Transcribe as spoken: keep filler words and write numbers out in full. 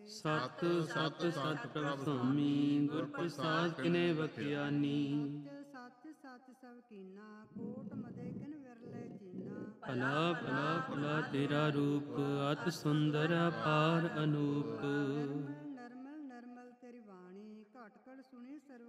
ਸਤ ਸਤ ਸਤ ਪ੍ਰਭ ਸੁਆਮੀ, ਗੁਰ ਪ੍ਰਸਾਦ ਕਿਨੇ ਬਖਿਆਨੀ। ਸੱਚ ਸੱਚ ਸਭ ਕੀਨਾ, ਕੋਟ ਮਦੇ ਕਿਨ ਵਿਰਲੇ ਚੀਨਾ। ਭਲਾ ਭਲਾ ਭਲਾ ਤੇਰਾ ਰੂਪ, ਅਤ ਸੁੰਦਰ ਅਪਾਰ ਅਨੂਪ। ਨਰਮਲ ਨਰਮਲ ਨਰਮਲ ਤੇਰੀ ਬਾਣੀ, ਘਟ ਘਟ ਸੁਣੀ ਸਰਵ